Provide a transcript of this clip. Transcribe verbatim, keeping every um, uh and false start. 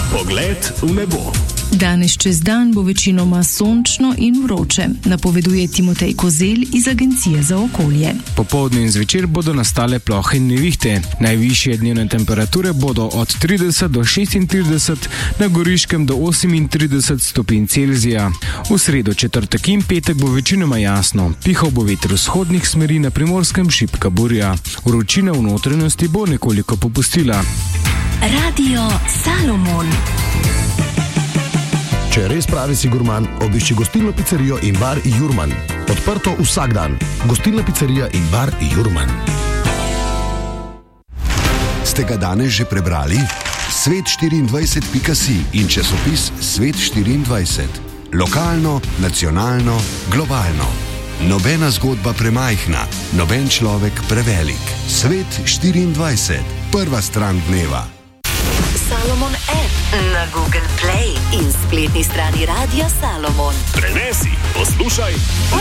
Pogled v nebo. Danes čez dan bo večinoma sončno in vroče, napoveduje Timotej Kozelj iz Agencije za okolje. Popoldne in zvečer bodo nastale plohe in nevihte. Najvišje dnevne temperature bodo od trideset do šestintrideset, na Goriškem do osemintrideset stopinj Celzija. V sredo, četrtek in petek bo večinoma jasno. Pihal bo veter vzhodnih smeri, na Primorskem šibka burja. Vročina v notranjosti bo nekoliko popustila. Radio Salomon. Če res pravi si gurman, obišči gostilno pizzerijo in bar Jurman. Odprto vsak dan. Gostilna pizzerija in bar Jurman. Ste ga danes že prebrali? svet štiriindvajset pika si in časopis Svet štiriindvajset. Lokalno, nacionalno, globalno. Nobena zgodba premajhna, noben človek prevelik. Svet štiriindvajset. Prva stran dneva. Salomon app na Google Play in spletni strani Radia Salomon. Prenesi, poslušaj.